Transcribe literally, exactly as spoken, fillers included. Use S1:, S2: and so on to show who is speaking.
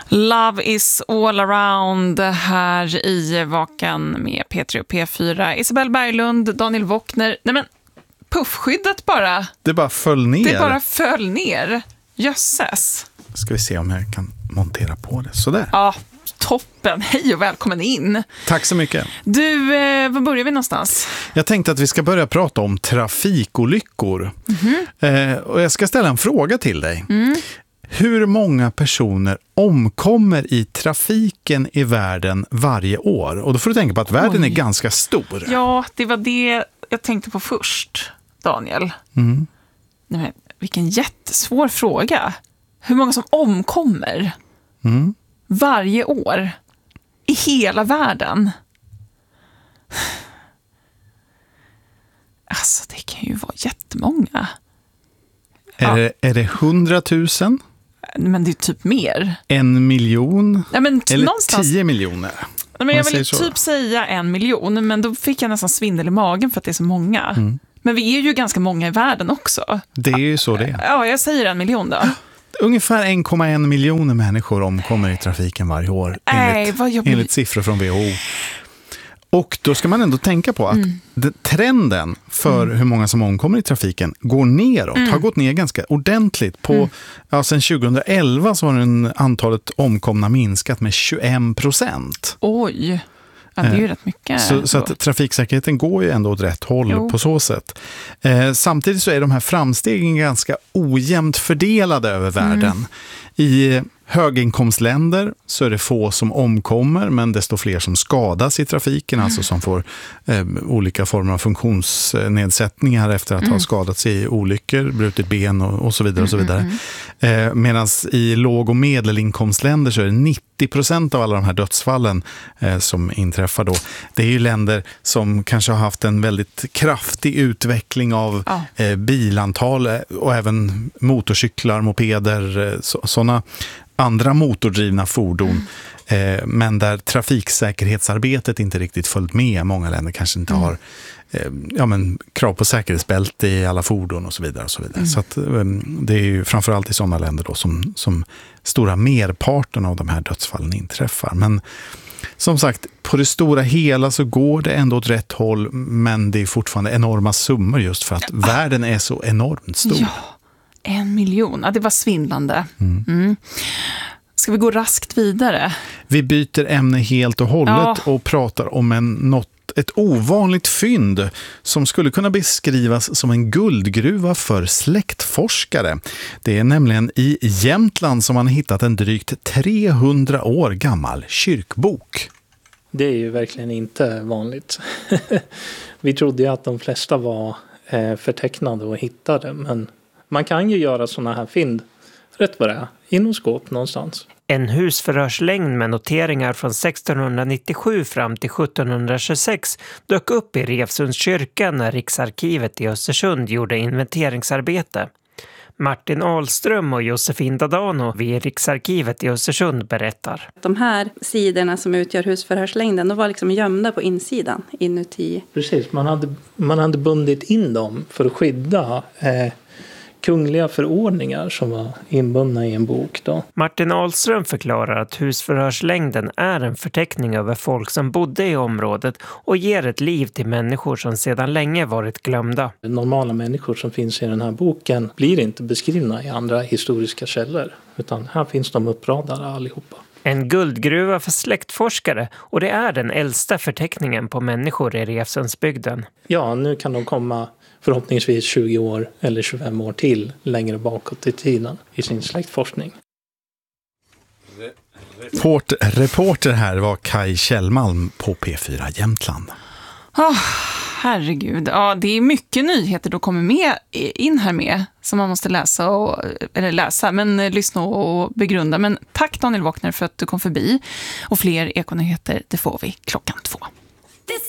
S1: Love is all around här i Vakan med P tre och P fyra. Isabel Berglund, Daniel Wockner. Nej men, puffskyddet bara.
S2: Det bara föll ner.
S1: Det bara föll ner. Jösses.
S2: Ska vi se om jag kan montera på det. Sådär.
S1: Ja, toppen. Hej och välkommen in.
S2: Tack så mycket.
S1: Du, eh, var börjar vi någonstans?
S2: Jag tänkte att vi ska börja prata om trafikolyckor. Mm-hmm. Eh, och jag ska ställa en fråga till dig. Mm. Hur många personer omkommer i trafiken i världen varje år? Och då får du tänka på att världen Oj. är ganska stor.
S1: Ja, det var det jag tänkte på först, Daniel.
S2: Mm.
S1: Nej, men, vilken jättesvår fråga. Hur många som omkommer
S2: mm.
S1: varje år i hela världen? Alltså, det kan ju vara jättemånga.
S2: Är, ja. det, är det hundratusen?
S1: Men det är typ mer.
S2: En miljon?
S1: Ja, men
S2: eller
S1: någonstans...
S2: tio miljoner?
S1: Ja, men jag vill typ säga en miljon, men då fick jag nästan svindel i magen för att det är så många. Mm. Men vi är ju ganska många i världen också.
S2: Det är ju så det är.
S1: Ja, jag säger en miljon då.
S2: Ungefär en komma en miljoner människor omkommer i trafiken varje år. Enligt,
S1: Nej,
S2: enligt siffror från W H O. Och då ska man ändå tänka på att mm. trenden för mm. hur många som omkommer i trafiken går neråt. Mm. Har gått ner ganska ordentligt. På, mm. ja, sen tjugohundraelva så har den antalet omkomna minskat med tjugoen procent.
S1: Oj, ja, det är ju rätt mycket.
S2: Så, så att trafiksäkerheten går ju ändå åt rätt håll jo. på så sätt. Eh, samtidigt så är de här framstegen ganska ojämnt fördelade över världen. Mm. I höginkomstländer så är det få som omkommer, men desto fler som skadas i trafiken, mm. alltså som får eh, olika former av funktionsnedsättningar efter att mm. ha skadats i olyckor, brutit ben och, och så vidare. Och så vidare. Mm, mm, eh, Medan i låg- och medelinkomstländer så är det nittio procent av alla de här dödsfallen eh, som inträffar då. Det är ju länder som kanske har haft en väldigt kraftig utveckling av ja. eh, bilantal och även motorcyklar, mopeder, eh, så, sådana andra motordrivna fordon, mm. eh, men där trafiksäkerhetsarbetet inte riktigt följt med. Många länder kanske inte mm. har eh, ja, men, krav på säkerhetsbälte i alla fordon och så vidare. Och så vidare. Mm. Så att, eh, det är ju framförallt i sådana länder då som, som stora merparten av de här dödsfallen inträffar. Men som sagt, på det stora hela så går det ändå åt rätt håll, men det är fortfarande enorma summor just för att ja. världen är så enormt stor.
S1: Ja. En miljon, ja, det var svindlande. Mm. Mm. Ska vi gå raskt vidare?
S2: Vi byter ämne helt och hållet ja. och pratar om en, något, ett ovanligt fynd som skulle kunna beskrivas som en guldgruva för släktforskare. Det är nämligen i Jämtland som man hittat en drygt trehundra år gammal kyrkbok.
S3: Det är ju verkligen inte vanligt. Vi trodde ju att de flesta var eh, förtecknade och hittade, men man kan ju göra såna här fynd rätt vad det är, inom skåp någonstans.
S4: En husförhörslängd med noteringar från sextonhundranittiosju fram till sjuttonhundratjugosex dök upp i Revsunds kyrka när Riksarkivet i Östersund gjorde inventeringsarbete. Martin Ahlström och Josefin Dadano vid Riksarkivet i Östersund berättar.
S5: De här sidorna som utgör husförhörslängden, de var liksom gömda på insidan inuti.
S3: Precis, man hade, man hade bundit in dem för att skydda eh, kungliga förordningar som var inbundna i en bok då.
S4: Martin Ahlström förklarar att husförhörslängden är en förteckning över folk som bodde i området och ger ett liv till människor som sedan länge varit glömda.
S3: Normala människor som finns i den här boken blir inte beskrivna i andra historiska källor, utan här finns de uppradade allihopa.
S4: En guldgruva för släktforskare, och det är den äldsta förteckningen på människor i Revsundsbygden.
S3: Ja, nu kan de komma förhoppningsvis tjugo år eller tjugofem år till längre bakåt i tiden i sin släktforskning.
S2: Report, reporter här var Kai Kjellmalm på P fyra Jämtland.
S1: Oh, herregud, ja, det är mycket nyheter då kommer med in här med som man måste läsa, och, eller läsa, men lyssna och begrunda. Men tack Daniel Wockner för att du kom förbi, och fler ekonyheter det får vi klockan två.